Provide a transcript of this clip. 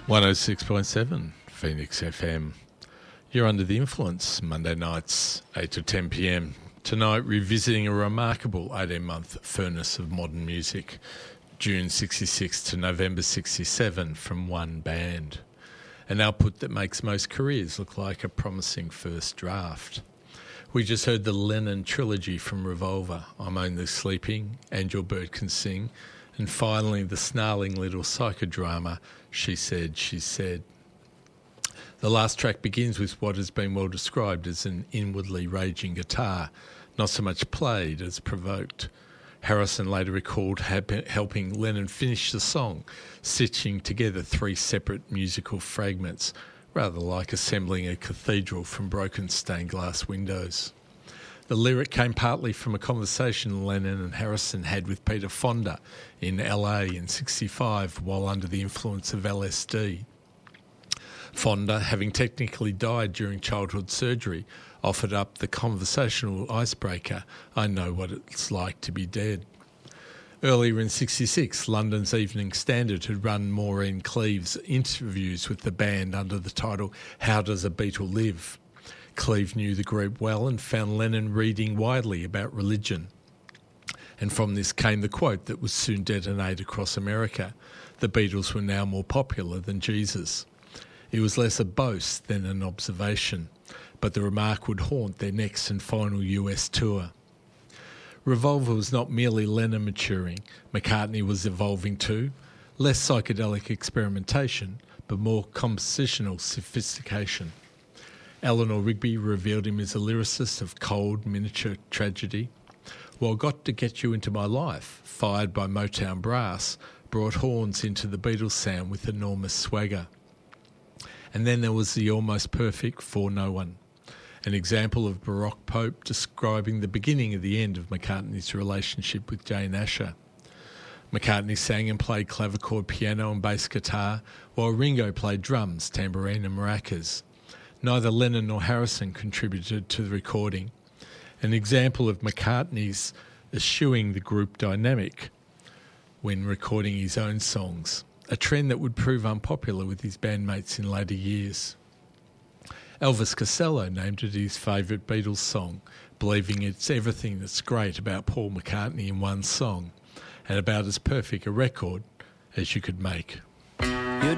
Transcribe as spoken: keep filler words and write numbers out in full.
one oh six point seven Phoenix F M. You're under the influence, Monday nights, eight to ten p m. Tonight, revisiting a remarkable eighteen-month furnace of modern music, June sixty-six to November sixty-seven, from one band. An output that makes most careers look like a promising first draft. We just heard the Lennon trilogy from Revolver, I'm Only Sleeping, and Your Bird Can Sing, and finally the snarling little psychodrama, She Said, She Said. The last track begins with what has been well described as an inwardly raging guitar, not so much played as provoked. Harrison later recalled helping Lennon finish the song, stitching together three separate musical fragments, rather like assembling a cathedral from broken stained glass windows. The lyric came partly from a conversation Lennon and Harrison had with Peter Fonda in L A in sixty-five while under the influence of L S D. Fonda, having technically died during childhood surgery, offered up the conversational icebreaker, I know what it's like to be dead. Earlier in sixty-six, London's Evening Standard had run Maureen Cleave's interviews with the band under the title How Does a Beatle Live? Cleave knew the group well and found Lennon reading widely about religion. And from this came the quote that would soon detonate across America: the Beatles were now more popular than Jesus. It was less a boast than an observation, but the remark would haunt their next and final U S tour. Revolver was not merely Lennon maturing, McCartney was evolving too. Less psychedelic experimentation, but more compositional sophistication. Eleanor Rigby revealed him as a lyricist of cold miniature tragedy, while Got to Get You Into My Life, fired by Motown brass, brought horns into the Beatles sound with enormous swagger. And then there was the almost perfect For No One, an example of Baroque Pope describing the beginning of the end of McCartney's relationship with Jane Asher. McCartney sang and played clavichord, piano and bass guitar, while Ringo played drums, tambourine and maracas. Neither Lennon nor Harrison contributed to the recording, an example of McCartney's eschewing the group dynamic when recording his own songs, a trend that would prove unpopular with his bandmates in later years. Elvis Costello named it his favourite Beatles song, believing it's everything that's great about Paul McCartney in one song, and about as perfect a record as you could make.